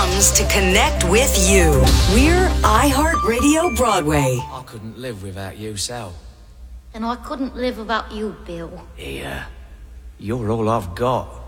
comes to connect with you. We're iHeartRadio Broadway. I couldn't live without you, Sal. And I couldn't live without you, Bill. Yeah, you're all I've got.